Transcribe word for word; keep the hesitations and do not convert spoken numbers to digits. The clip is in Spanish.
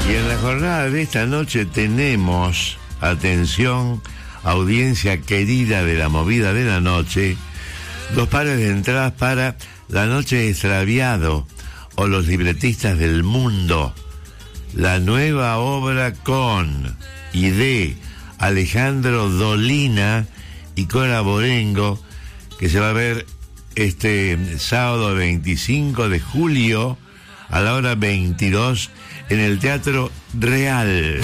Y en la jornada de esta noche tenemos, atención, audiencia querida de la movida de la noche, dos pares de entradas para La Noche Extraviado o Los Libretistas del Mundo, la nueva obra con y de Alejandro Dolina y Cora Borengo, que se va a ver este sábado veinticinco de julio a la hora veintidós en el Teatro Real.